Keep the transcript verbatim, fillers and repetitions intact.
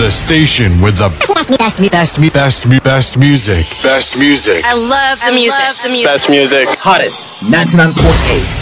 The station with the best, best, best, best, best music. Best music. I love the music. I love the music. Best music. Hottest ninety-nine point eight.